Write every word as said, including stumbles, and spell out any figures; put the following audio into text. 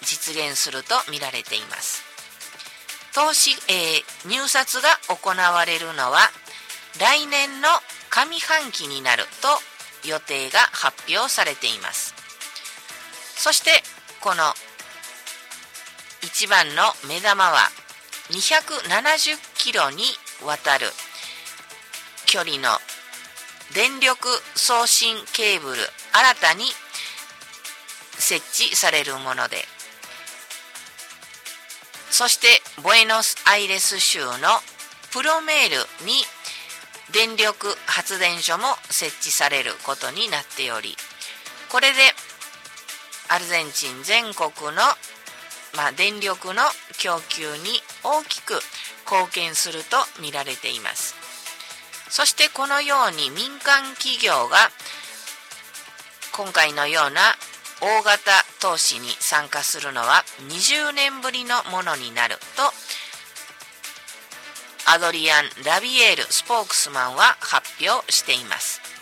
実現すると見られています。投資、えー、入札が行われるのは来年の上半期になると予定が発表されています。そしてこの一番の目玉はにひゃくななじゅっキロにわたる距離の電力送信ケーブル新たに設置されるもので、そしてボエノスアイレス州のプロメールに電力発電所も設置されることになっており、これでアルゼンチン全国の、まあ、電力の供給に大きく貢献すると見られています。そしてこのように民間企業が今回のような大型投資に参加するのはにじゅうねんぶりのものになるとアドリアン・ラビエールスポークスマンは発表しています。